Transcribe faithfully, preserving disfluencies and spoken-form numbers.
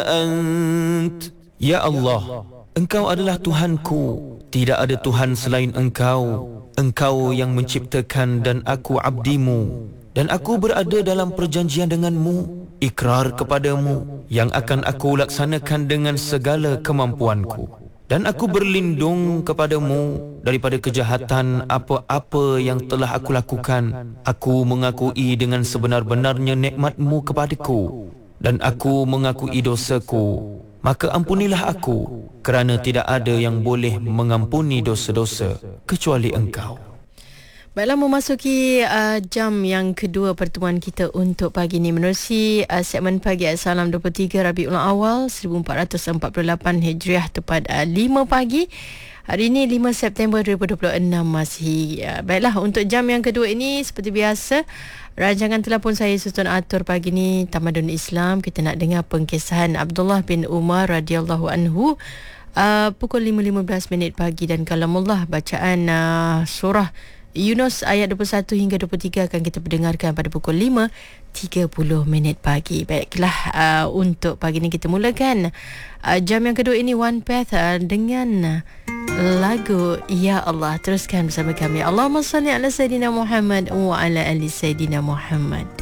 أنت Ya Allah, Engkau adalah Tuhanku, tidak ada Tuhan selain Engkau. Engkau yang menciptakan dan aku abdimu, dan aku berada dalam perjanjian denganmu, ikrar kepadamu yang akan aku laksanakan dengan segala kemampuanku. Dan aku berlindung kepadamu daripada kejahatan apa-apa yang telah aku lakukan. Aku mengakui dengan sebenar-benarnya nikmat-Mu kepadaku, dan aku mengakui dosaku. Maka ampunilah aku, kerana tidak ada yang boleh mengampuni dosa-dosa kecuali Engkau. Baiklah, memasuki uh, jam yang kedua pertemuan kita untuk pagi ini menerusi uh, segmen pagi Salam dua puluh tiga Rabiul Awal seribu empat ratus empat puluh lapan Hijriah tepat uh, lima pagi. Hari ini lima September dua ribu dua puluh enam masih. Uh, baiklah, untuk jam yang kedua ini seperti biasa, rancangan telefon saya susun atur pagi ni Tamadun Islam. Kita nak dengar pengkisahan Abdullah bin Umar radhiyallahu anhu uh, pukul lima lima belas minit pagi, dan kalamullah bacaan uh, surah Yunus ayat dua puluh satu hingga dua puluh tiga akan kita perdengarkan pada pukul lima tiga puluh minit pagi. Baiklah, uh, untuk pagi ni kita mulakan uh, jam yang kedua ini One Path uh, dengan lagu Ya Allah. Teruskan bersama kami. Allahumma salli ala Sayyidina Muhammad wa ala ali Sayyidina Muhammad.